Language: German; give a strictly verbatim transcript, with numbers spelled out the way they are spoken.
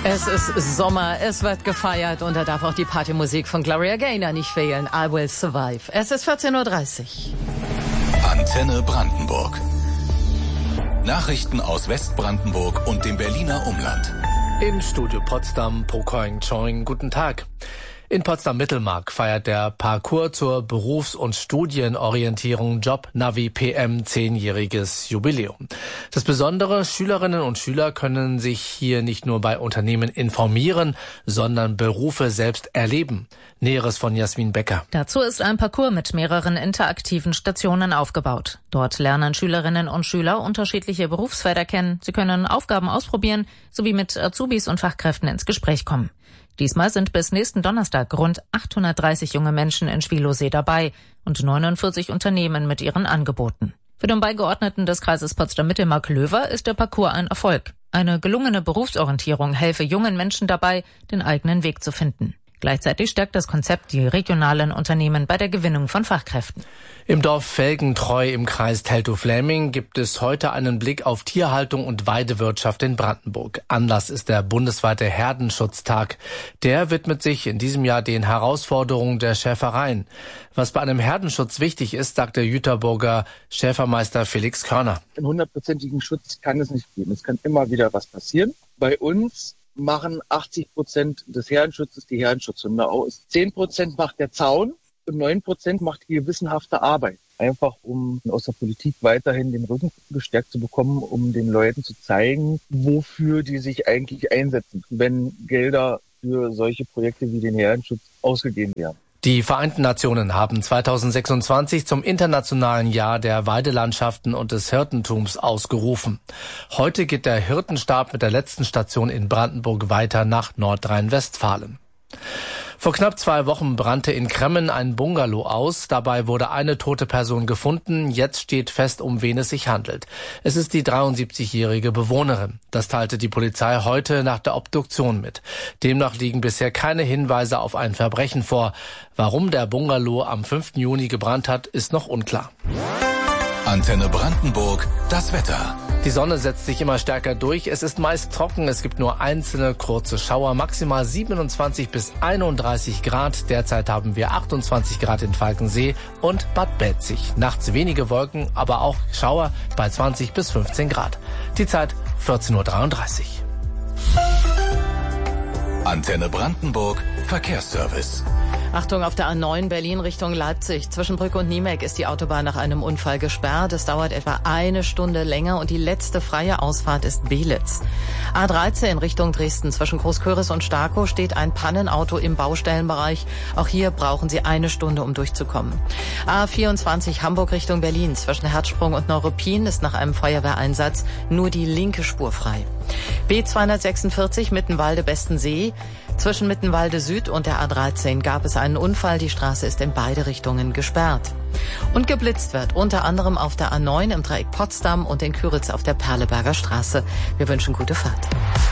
Es ist Sommer, es wird gefeiert und da darf auch die Partymusik von Gloria Gaynor nicht fehlen. I Will Survive. Es ist vierzehn Uhr dreißig. Antenne Brandenburg. Nachrichten aus Westbrandenburg und dem Berliner Umland. Im Studio Potsdam, Pokoing Choing, guten Tag. In Potsdam-Mittelmark feiert der Parcours zur Berufs- und Studienorientierung Job Navi P M zehnjähriges Jubiläum. Das Besondere, Schülerinnen und Schüler können sich hier nicht nur bei Unternehmen informieren, sondern Berufe selbst erleben. Näheres von Jasmin Becker. Dazu ist ein Parcours mit mehreren interaktiven Stationen aufgebaut. Dort lernen Schülerinnen und Schüler unterschiedliche Berufsfelder kennen. Sie können Aufgaben ausprobieren, sowie mit Azubis und Fachkräften ins Gespräch kommen. Diesmal sind bis nächsten Donnerstag rund achthundertdreißig junge Menschen in Schwielowsee dabei und neunundvierzig Unternehmen mit ihren Angeboten. Für den Beigeordneten des Kreises Potsdam-Mittelmark-Löwer ist der Parcours ein Erfolg. Eine gelungene Berufsorientierung helfe jungen Menschen dabei, den eigenen Weg zu finden. Gleichzeitig stärkt das Konzept die regionalen Unternehmen bei der Gewinnung von Fachkräften. Im Dorf Felgentreu im Kreis Teltow-Fläming gibt es heute einen Blick auf Tierhaltung und Weidewirtschaft in Brandenburg. Anlass ist der bundesweite Herdenschutztag. Der widmet sich in diesem Jahr den Herausforderungen der Schäfereien. Was bei einem Herdenschutz wichtig ist, sagt der Jüterburger Schäfermeister Felix Körner. Einen hundertprozentigen Schutz kann es nicht geben. Es kann immer wieder was passieren. Bei uns machen achtzig Prozent des Herdenschutzes die Herdenschutzhunde aus. zehn Prozent macht der Zaun und neun Prozent macht die gewissenhafte Arbeit. Einfach um aus der Politik weiterhin den Rücken gestärkt zu bekommen, um den Leuten zu zeigen, wofür die sich eigentlich einsetzen, wenn Gelder für solche Projekte wie den Herdenschutz ausgegeben werden. Die Vereinten Nationen haben zweitausendsechsundzwanzig zum internationalen Jahr der Weidelandschaften und des Hirtentums ausgerufen. Heute geht der Hirtenstab mit der letzten Station in Brandenburg weiter nach Nordrhein-Westfalen. Vor knapp zwei Wochen brannte in Kremmen ein Bungalow aus. Dabei wurde eine tote Person gefunden. Jetzt steht fest, um wen es sich handelt. Es ist die dreiundsiebzigjährige Bewohnerin. Das teilte die Polizei heute nach der Obduktion mit. Demnach liegen bisher keine Hinweise auf ein Verbrechen vor. Warum der Bungalow am fünften Juni gebrannt hat, ist noch unklar. Antenne Brandenburg, das Wetter. Die Sonne setzt sich immer stärker durch. Es ist meist trocken. Es gibt nur einzelne kurze Schauer. Maximal siebenundzwanzig bis einunddreißig Grad. Derzeit haben wir achtundzwanzig Grad in Falkensee und Bad Belzig. Nachts wenige Wolken, aber auch Schauer bei zwanzig bis fünfzehn Grad. Die Zeit vierzehn Uhr dreiunddreißig. Antenne Brandenburg, Verkehrsservice. Achtung, auf der A neun Berlin Richtung Leipzig. Zwischen Brück und Niemek ist die Autobahn nach einem Unfall gesperrt. Es dauert etwa eine Stunde länger und die letzte freie Ausfahrt ist Belitz. A dreizehn Richtung Dresden. Zwischen Großköris und Starkow steht ein Pannenauto im Baustellenbereich. Auch hier brauchen Sie eine Stunde, um durchzukommen. A vierundzwanzig Hamburg Richtung Berlin. Zwischen Herzsprung und Neuruppin ist nach einem Feuerwehreinsatz nur die linke Spur frei. B zweihundertsechsundvierzig Mittenwalde-Bestensee. Zwischen Mittenwalde Süd und der A dreizehn gab es einen Unfall. Die Straße ist in beide Richtungen gesperrt. Und geblitzt wird unter anderem auf der A neun im Dreieck Potsdam und in Küritz auf der Perleberger Straße. Wir wünschen gute Fahrt.